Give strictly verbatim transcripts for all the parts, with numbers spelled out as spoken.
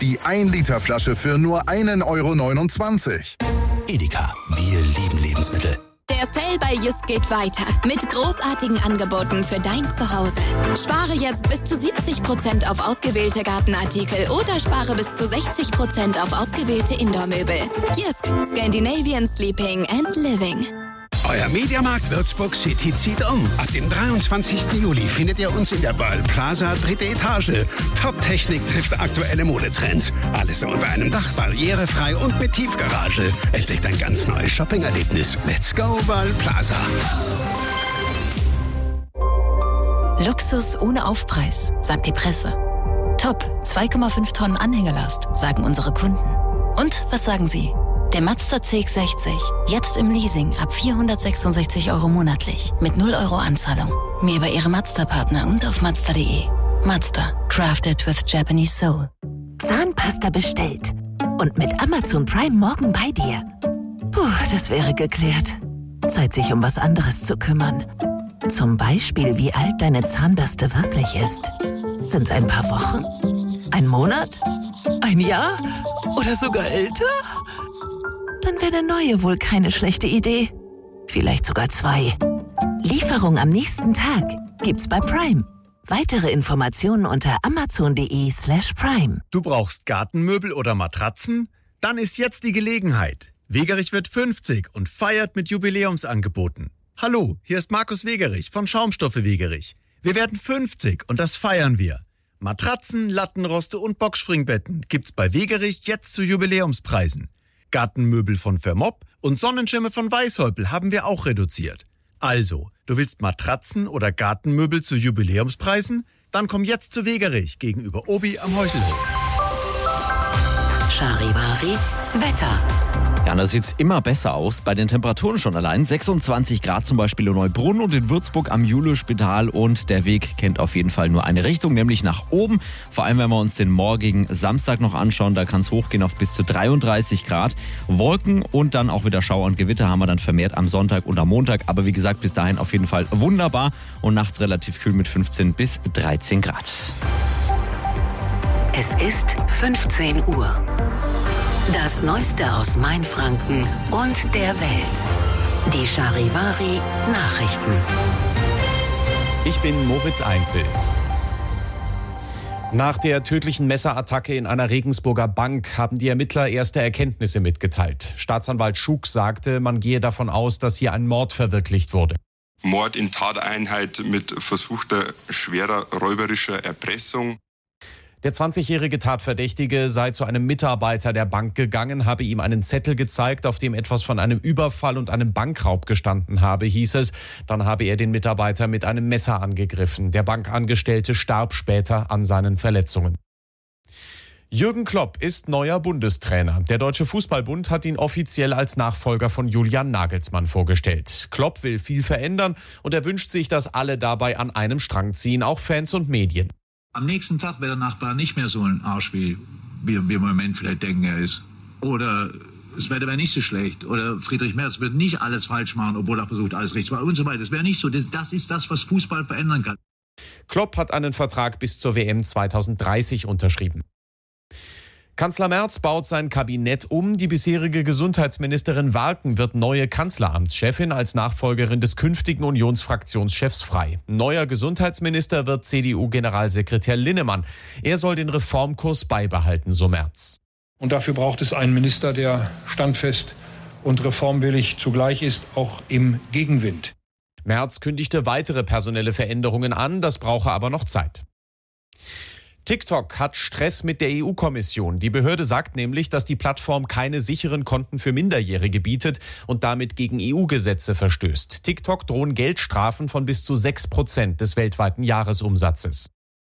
Die ein Liter Flasche für nur ein Euro neunundzwanzig. Edeka, wir lieben Lebensmittel. Der Sale bei Jysk geht weiter mit großartigen Angeboten für dein Zuhause. Spare jetzt bis zu siebzig Prozent auf ausgewählte Gartenartikel oder spare bis zu sechzig Prozent auf ausgewählte Indoor-Möbel. Jysk, Scandinavian Sleeping and Living. Euer Mediamarkt Würzburg City zieht um. Ab dem dreiundzwanzigsten Juli findet ihr uns in der Böll Plaza, dritte Etage. Top-Technik trifft aktuelle Modetrends. Alles unter einem Dach, barrierefrei und mit Tiefgarage. Entdeckt ein ganz neues Shopping-Erlebnis. Let's go, Böll Plaza. Luxus ohne Aufpreis, sagt die Presse. Top, zwei Komma fünf Tonnen Anhängerlast, sagen unsere Kunden. Und was sagen Sie? Der Mazda C X sechzig, jetzt im Leasing ab vierhundertsechsundsechzig Euro monatlich mit null Euro Anzahlung. Mehr bei Ihrem Mazda-Partner und auf Mazda punkt de. Mazda, crafted with Japanese soul. Zahnpasta bestellt und mit Amazon Prime morgen bei dir. Puh, das wäre geklärt. Zeit, sich um was anderes zu kümmern. Zum Beispiel, wie alt deine Zahnbürste wirklich ist. Sind's ein paar Wochen? Ein Monat? Ein Jahr? Oder sogar älter? Dann wäre eine neue wohl keine schlechte Idee. Vielleicht sogar zwei. Lieferung am nächsten Tag gibt's bei Prime. Weitere Informationen unter amazon punkt de slash prime. Du brauchst Gartenmöbel oder Matratzen? Dann ist jetzt die Gelegenheit. Wegerich wird fünfzig und feiert mit Jubiläumsangeboten. Hallo, hier ist Markus Wegerich von Schaumstoffe Wegerich. Wir werden fünfzig und das feiern wir. Matratzen, Lattenroste und Boxspringbetten gibt's bei Wegerich jetzt zu Jubiläumspreisen. Gartenmöbel von Vermopp und Sonnenschirme von Weißhäupl haben wir auch reduziert. Also, du willst Matratzen oder Gartenmöbel zu Jubiläumspreisen? Dann komm jetzt zu Wegerich gegenüber Obi am Heuchelhof. Charivari Wetter. Ja, da sieht es immer besser aus. Bei den Temperaturen schon allein. sechsundzwanzig Grad zum Beispiel in Neubrunn und in Würzburg am Julius-Spital. Und der Weg kennt auf jeden Fall nur eine Richtung, nämlich nach oben. Vor allem, wenn wir uns den morgigen Samstag noch anschauen, da kann es hochgehen auf bis zu dreiunddreißig Grad. Wolken und dann auch wieder Schauer und Gewitter haben wir dann vermehrt am Sonntag und am Montag. Aber wie gesagt, bis dahin auf jeden Fall wunderbar und nachts relativ kühl mit fünfzehn bis dreizehn Grad. Es ist fünfzehn Uhr. Das Neueste aus Mainfranken und der Welt. Die Charivari Nachrichten. Ich bin Moritz Einzel. Nach der tödlichen Messerattacke in einer Regensburger Bank haben die Ermittler erste Erkenntnisse mitgeteilt. Staatsanwalt Schuck sagte, man gehe davon aus, dass hier ein Mord verwirklicht wurde. Mord in Tateinheit mit versuchter schwerer räuberischer Erpressung. Der zwanzigjährige Tatverdächtige sei zu einem Mitarbeiter der Bank gegangen, habe ihm einen Zettel gezeigt, auf dem etwas von einem Überfall und einem Bankraub gestanden habe, hieß es. Dann habe er den Mitarbeiter mit einem Messer angegriffen. Der Bankangestellte starb später an seinen Verletzungen. Jürgen Klopp ist neuer Bundestrainer. Der Deutsche Fußballbund hat ihn offiziell als Nachfolger von Julian Nagelsmann vorgestellt. Klopp will viel verändern und er wünscht sich, dass alle dabei an einem Strang ziehen, auch Fans und Medien. Am nächsten Tag wäre der Nachbar nicht mehr so ein Arsch, wie wir im Moment vielleicht denken, er ist. Oder das Wetter wäre nicht so schlecht. Oder Friedrich Merz wird nicht alles falsch machen, obwohl er versucht, alles richtig zu machen und so weiter. Das wäre nicht so. Das, das ist das, was Fußball verändern kann. Klopp hat einen Vertrag bis zur W M zweitausenddreißig unterschrieben. Kanzler Merz baut sein Kabinett um. Die bisherige Gesundheitsministerin Warken wird neue Kanzleramtschefin als Nachfolgerin des künftigen Unionsfraktionschefs frei. Neuer Gesundheitsminister wird C D U-Generalsekretär Linnemann. Er soll den Reformkurs beibehalten, so Merz. Und dafür braucht es einen Minister, der standfest und reformwillig zugleich ist, auch im Gegenwind. Merz kündigte weitere personelle Veränderungen an, das brauche aber noch Zeit. TikTok hat Stress mit der E U-Kommission. Die Behörde sagt nämlich, dass die Plattform keine sicheren Konten für Minderjährige bietet und damit gegen E U-Gesetze verstößt. TikTok drohen Geldstrafen von bis zu sechs Prozent des weltweiten Jahresumsatzes.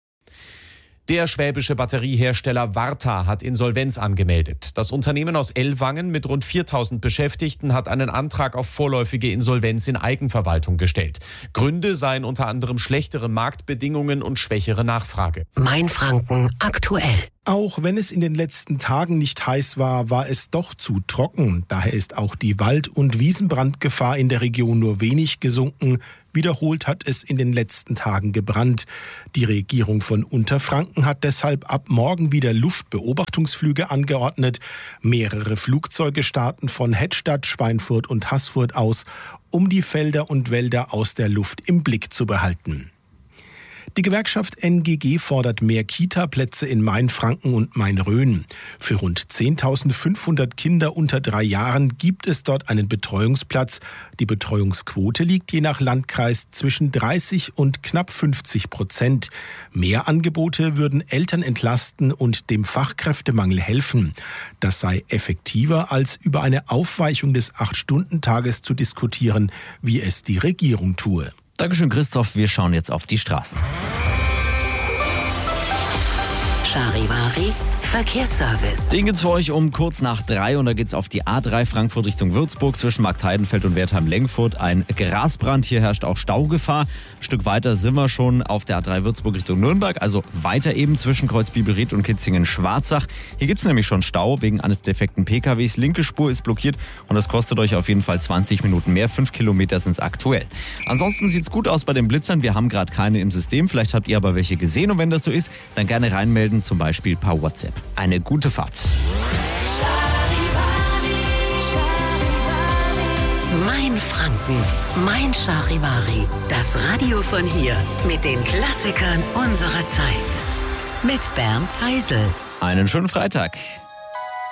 Der schwäbische Batteriehersteller Varta hat Insolvenz angemeldet. Das Unternehmen aus Ellwangen mit rund viertausend Beschäftigten hat einen Antrag auf vorläufige Insolvenz in Eigenverwaltung gestellt. Gründe seien unter anderem schlechtere Marktbedingungen und schwächere Nachfrage. Mainfranken aktuell. Auch wenn es in den letzten Tagen nicht heiß war, war es doch zu trocken. Daher ist auch die Wald- und Wiesenbrandgefahr in der Region nur wenig gesunken. Wiederholt hat es in den letzten Tagen gebrannt. Die Regierung von Unterfranken hat deshalb ab morgen wieder Luftbeobachtungsflüge angeordnet. Mehrere Flugzeuge starten von Hettstadt, Schweinfurt und Haßfurt aus, um die Felder und Wälder aus der Luft im Blick zu behalten. Die Gewerkschaft N G G fordert mehr Kita-Plätze in Mainfranken und Main-Rhön. Für rund zehntausendfünfhundert Kinder unter drei Jahren gibt es dort einen Betreuungsplatz. Die Betreuungsquote liegt je nach Landkreis zwischen dreißig und knapp fünfzig Prozent. Mehr Angebote würden Eltern entlasten und dem Fachkräftemangel helfen. Das sei effektiver, als über eine Aufweichung des acht-Stunden-Tages zu diskutieren, wie es die Regierung tue. Dankeschön, Christoph. Wir schauen jetzt auf die Straßen. Charivari Verkehrsservice. Den gibt's für euch um kurz nach drei und da geht's auf die A drei Frankfurt Richtung Würzburg zwischen Marktheidenfeld und Wertheim-Lengfurt. Ein Grasbrand, hier herrscht auch Staugefahr. Ein Stück weiter sind wir schon auf der A drei Würzburg Richtung Nürnberg, also weiter eben zwischen Kreuzbiberried und Kitzingen-Schwarzach. Hier gibt's nämlich schon Stau wegen eines defekten P K Ws. Linke Spur ist blockiert und das kostet euch auf jeden Fall zwanzig Minuten mehr. Fünf Kilometer sind's aktuell. Ansonsten sieht's gut aus bei den Blitzern. Wir haben gerade keine im System. Vielleicht habt ihr aber welche gesehen und wenn das so ist, dann gerne reinmelden, zum Beispiel per WhatsApp. Eine gute Fahrt. Mein Franken, mein Charivari. Das Radio von hier mit den Klassikern unserer Zeit. Mit Bernd Heisel. Einen schönen Freitag.